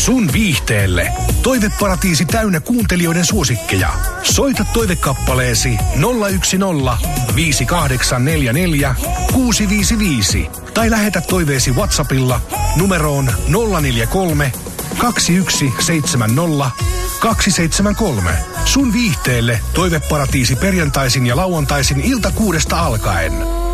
sun viihteelle. Toiveparatiisi täynnä kuuntelijoiden suosikkeja. Soita toivekappaleesi 010 5844 655 tai lähetä toiveesi WhatsAppilla numeroon 043 2170 273. Sun viihteelle toiveparatiisi perjantaisin ja lauantaisin ilta 6 alkaen.